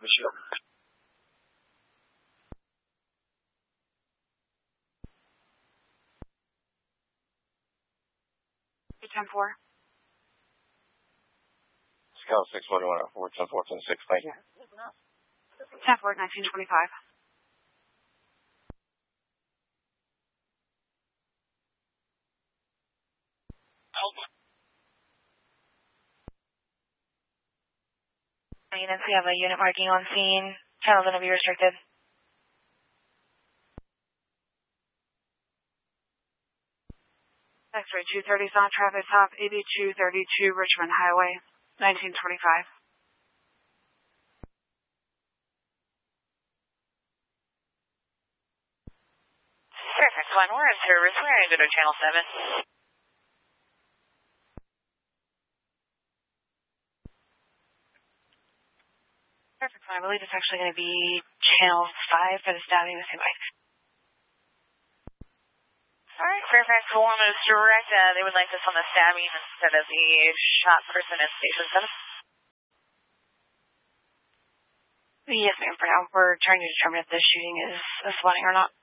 Michelle. 10-4. Scout 641 4 10 4 10 6. Thank you. 10-4, 1925. Maintenance, we have a unit marking on scene. Channel's going to be restricted. X-ray 230 on traffic top 8232 Richmond Highway, 1925. Perfect. One, we're in service. We're going to go to channel 7. Perfect. I believe it's actually going to be channel 5 for the stabbing with him. Alright, Fairfax 1 is direct. They would like this on the stabbing instead of the shot person at Station 7. Yes, ma'am. For now, we're trying to determine if this shooting is a spawning or not.